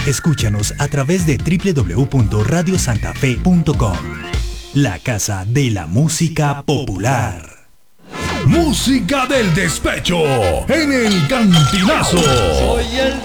Escúchanos a través de www.radiosantafe.com. La casa de la música popular. Música del despecho en el Cantinazo. Soy el